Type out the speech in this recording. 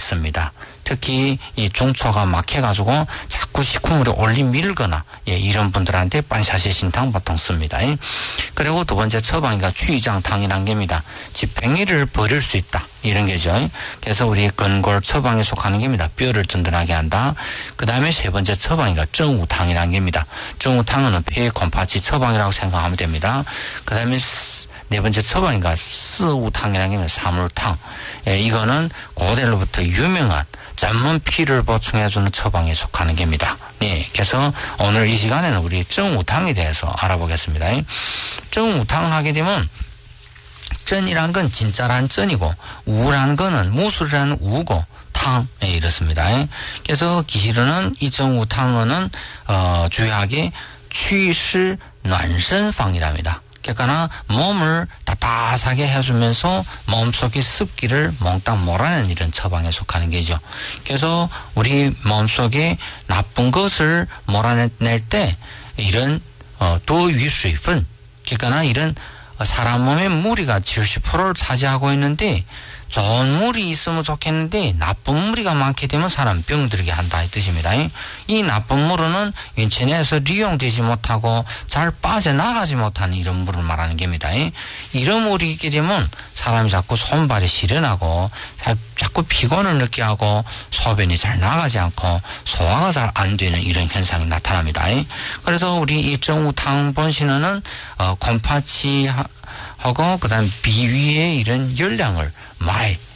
있습니다. 특히 이 중초가 막혀가지고 자꾸 식후물이 올리밀거나 이런 분들한테 반샤시신탕 보통 씁니다. 그리고 두 번째 처방이가 취장탕이란 겁니다. 집행이를 버릴 수 있다 이런 게죠. 그래서 우리 건골 처방에 속하는 겁니다. 뼈를 든든하게 한다. 그 다음에 세 번째 처방이가 정우탕이란 겁니다. 정우탕은 폐 곰파치 처방이라고 생각하면 됩니다. 그 다음에 네 번째 처방이가 스우탕이라는 게 사물탕. 이거는 고대로부터 유명한 전문 피를 보충해주는 처방에 속하는 겁니다. 네, 그래서 오늘 이 시간에는 우리 정우탕에 대해서 알아보겠습니다. 정우탕 하게 되면 전이란 건 진짜란 전이고 우란 거는 무술이라는 우고 탕 이렇습니다. 그래서 기시르는 이 정우탕은 주요하게 취시暖身方이랍니다. 그러니까 몸을 따뜻하게 해주면서 몸속의 습기를 몽땅 몰아내는 이런 처방에 속하는 게죠. 그래서 우리 몸속에 나쁜 것을 몰아낼 때 이런 도위수분 그러니까 이런 사람 몸의 무리가 70%를 차지하고 있는데 좋은 물이 있으면 좋겠는데 나쁜 무리가 많게 되면 사람 병들게 한다 이 뜻입니다. 이 나쁜 물은 인체 내에서 이용되지 못하고 잘 빠져나가지 못하는 이런 물을 말하는 겁니다. 이런 물이 있게 되면 사람이 자꾸 손발이 시련하고 자꾸 피곤을 느끼게 하고 소변이 잘 나가지 않고 소화가 잘 안 되는 이런 현상이 나타납니다. 그래서 우리 이 정우탕 본신은 곰파치하고 그다음 비위의 이런 열량을 많이